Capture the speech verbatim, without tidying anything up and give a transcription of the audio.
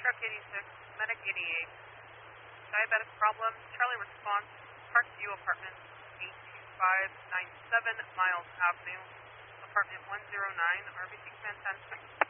Truck eighty-six, Medic eighty-eight, diabetic problem, Charlie response, Parkview Apartments, eight two five nine seven Miles Avenue, apartment one zero nine, R B C Command ten.